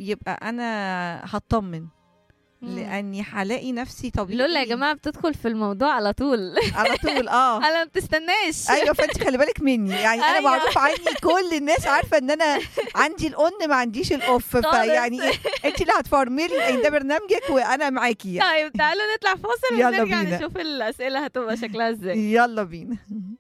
يبقى انا هطمن، لاني هلاقي نفسي طبيعي. لولا يا جماعه بتدخل في الموضوع على طول على طول انا ما بتستناش. ايوه، فانت خلي بالك مني، يعني انا أيوة. معروف عني، كل الناس عارفه ان انا عندي الاون ما عنديش الاوف، فيعني ايه، انت اللي هتفرملي لان ده برنامجك وانا معاكي يعني. طيب تعالوا نطلع فاصل يلا ونرجع بينا. نشوف الاسئله هتبقى شكلها ازاي. يلا بينا.